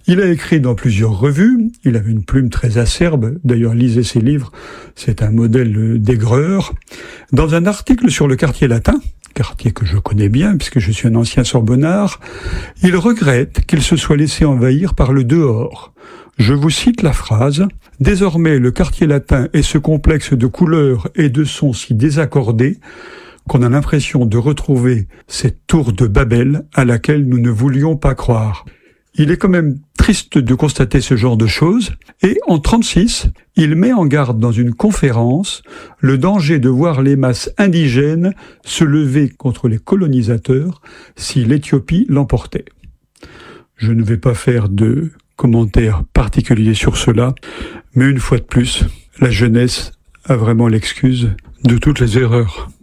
Il a écrit dans plusieurs revues, il avait une plume très acerbe, d'ailleurs lisez ses livres, c'est un modèle d'aigreur. Dans un article sur le quartier latin, quartier que je connais bien puisque je suis un ancien sorbonnard, il regrette qu'il se soit laissé envahir par le dehors. Je vous cite la phrase « Désormais, le quartier latin est ce complexe de couleurs et de sons si désaccordés qu'on a l'impression de retrouver cette tour de Babel à laquelle nous ne voulions pas croire. » Il est quand même triste de constater ce genre de choses, et en 1936, il met en garde dans une conférence le danger de voir les masses indigènes se lever contre les colonisateurs si l'Éthiopie l'emportait. Je ne vais pas faire de commentaires particuliers sur cela, mais une fois de plus, la jeunesse a vraiment l'excuse de toutes les erreurs.